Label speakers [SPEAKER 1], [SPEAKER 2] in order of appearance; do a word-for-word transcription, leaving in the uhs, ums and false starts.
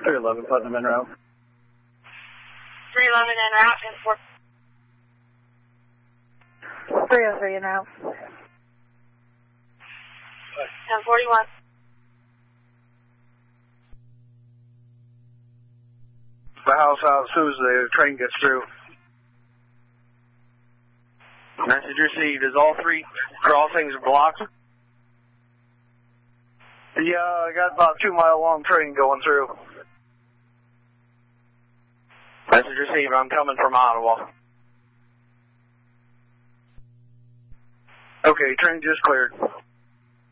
[SPEAKER 1] three eleven, Putnam en route.
[SPEAKER 2] three eleven en route, and four.
[SPEAKER 3] three oh three en route.
[SPEAKER 2] ten forty-one.
[SPEAKER 1] The house out as soon as the train gets through.
[SPEAKER 4] Message received. Is all three crossings blocked?
[SPEAKER 1] Yeah, I got about a two mile long train going through.
[SPEAKER 4] Message received. I'm coming from Ottawa.
[SPEAKER 1] Okay, train just cleared.